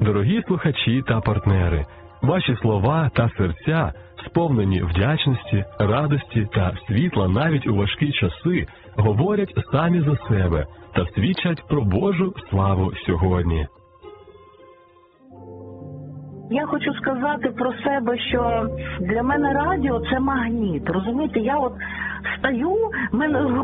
Дорогі слухачі та партнери, ваші слова та серця, сповнені вдячності, радості та світла навіть у важкі часи, говорять самі за себе та свідчать про Божу славу сьогодні. Я хочу сказати про себе, що для мене радіо – це магніт. Розумієте, я от стою, мене